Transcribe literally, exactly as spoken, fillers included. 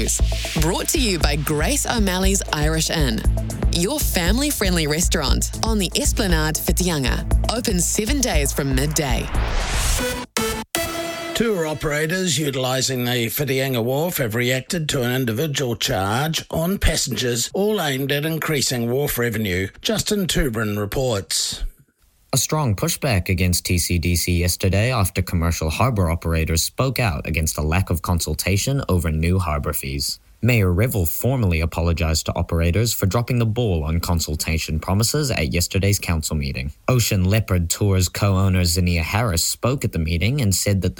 News. Brought to you by Grace O'Malley's Irish Inn. Your family-friendly restaurant on the Esplanade Whitianga. Open seven days from midday. Tour operators utilising the Whitianga Wharf have reacted to an individual charge on passengers, all aimed at increasing wharf revenue. Justin Tubrin reports. A strong pushback against T C D C yesterday after commercial harbour operators spoke out against a lack of consultation over new harbour fees. Mayor Revel formally apologised to operators for dropping the ball on consultation promises at yesterday's council meeting. Ocean Leopard Tours co-owner Zinnia Harris spoke at the meeting and said that the